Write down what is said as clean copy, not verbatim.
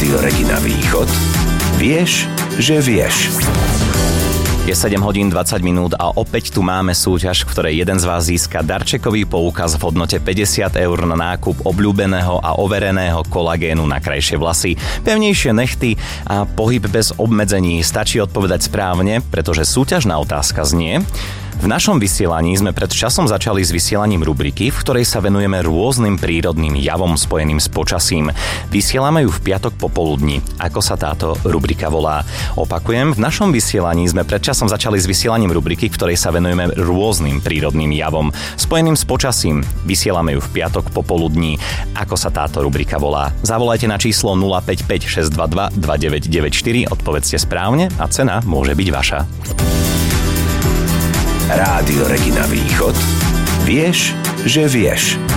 Rádio Regina Východ. Vieš, že vieš. Je 7 hodín 20 minút a opäť tu máme súťaž, v ktorej jeden z vás získa darčekový poukaz v hodnote 50 eur na nákup obľúbeného a overeného kolagénu na krajšie vlasy, pevnejšie nechty a pohyb bez obmedzení. Stačí odpovedať správne, pretože súťažná otázka znie: v našom vysielaní sme pred časom začali s vysielaním rubriky, v ktorej sa venujeme rôznym prírodným javom spojeným s počasím. Vysielame ju v piatok popoludní. Ako sa táto rubrika volá? Opakujem, v našom vysielaní sme pred časom začali s vysielaním rubriky, v ktorej sa venujeme rôznym prírodným javom spojeným s počasím. Vysielame ju v piatok popoludní. Ako sa táto rubrika volá? Zavolajte na číslo 055 622 2994, odpovedzte správne a cena môže byť vaša. Rádio Regina Východ. Vieš, že vieš.